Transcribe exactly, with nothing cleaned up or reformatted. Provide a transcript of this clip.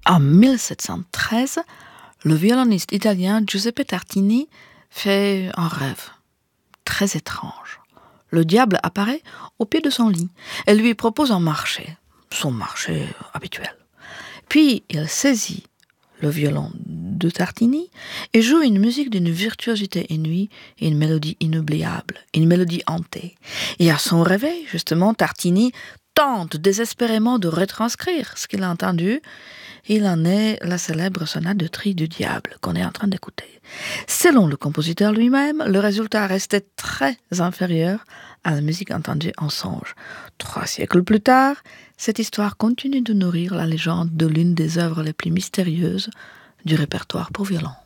En mille sept cent treize, le violoniste italien Giuseppe Tartini fait un rêve très étrange. Le diable apparaît au pied de son lit et lui propose un marché, son marché habituel. Puis il saisit le violon de Tartini et joue une musique d'une virtuosité inouïe et une mélodie inoubliable, une mélodie hantée. Et à son réveil, justement, Tartini tente désespérément de retranscrire ce qu'il a entendu. Il en est la célèbre sonate de Tri du diable qu'on est en train d'écouter. Selon le compositeur lui-même, le résultat restait très inférieur à la musique entendue en songe. Trois siècles plus tard, cette histoire continue de nourrir la légende de l'une des œuvres les plus mystérieuses du répertoire pour violon.